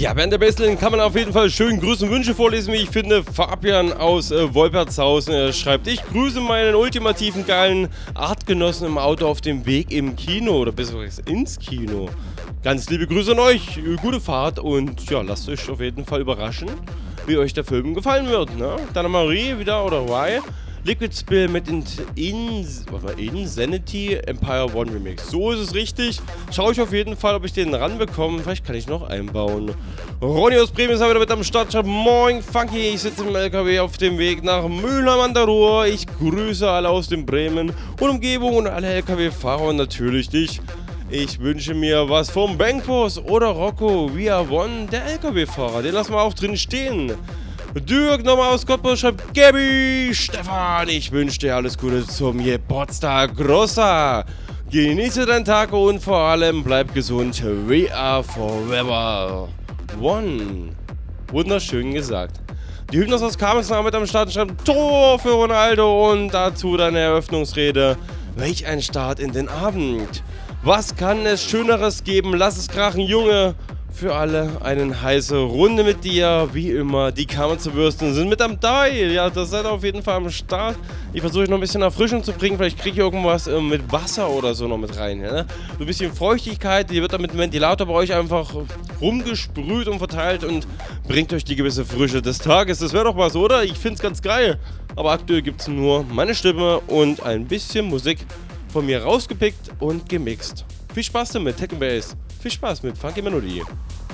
Ja, während der Baseline kann man auf jeden Fall schön Grüße und Wünsche vorlesen, wie ich finde. Fabian aus Wolpertshausen schreibt: Ich grüße meinen ultimativen geilen Artgenossen im Auto auf dem Weg im Kino oder besser gesagt ins Kino. Ganz liebe Grüße an euch, gute Fahrt und ja, lasst euch auf jeden Fall überraschen, wie euch der Film gefallen wird. Ne? Dann Marie wieder oder Y. Liquid Spill mit Insanity Empire One Remix. So ist es richtig. Schaue ich auf jeden Fall, ob ich den ranbekomme. Vielleicht kann ich noch einbauen. Ronny aus Bremen ist wieder mit am Start. Schreibt: Moin Funky, ich sitze im LKW auf dem Weg nach Mülheim an der Ruhr. Ich grüße alle aus dem Bremen und Umgebung und alle LKW-Fahrer und natürlich dich. Ich wünsche mir was vom Bankboss oder Rocco Via One, der LKW-Fahrer. Den lassen wir auch drin stehen. Dirk nochmal aus Cottbus schreibt: Gabi, Stefan, ich wünsche dir alles Gute zum Geburtstag, Großer. Genieße deinen Tag und vor allem bleib gesund. We are forever one. Wunderschön gesagt. Die Hübners aus Kamenz mit am Start schreibt: Tor für Ronaldo und dazu deine Eröffnungsrede. Welch ein Start in den Abend. Was kann es Schöneres geben? Lass es krachen, Junge. Für alle eine heiße Runde mit dir, wie immer. Die Kamenzer-Würsten sind mit am Teil. Ja, das seid auf jeden Fall am Start. Ich versuche noch ein bisschen Erfrischung zu bringen. Vielleicht kriege ich irgendwas mit Wasser oder so noch mit rein. Ja? So ein bisschen Feuchtigkeit. Die wird dann mit dem Ventilator bei euch einfach rumgesprüht und verteilt und bringt euch die gewisse Frische des Tages. Das wäre doch was, oder? Ich finde es ganz geil. Aber aktuell gibt es nur meine Stimme und ein bisschen Musik von mir rausgepickt und gemixt. Viel Spaß damit, Tech & Bass. Viel Spaß mit Funky Melodie.